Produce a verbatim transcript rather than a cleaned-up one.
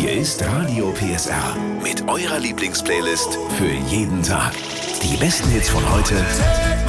Hier ist Radio P S R mit eurer Lieblingsplaylist für jeden Tag. Die besten Hits von heute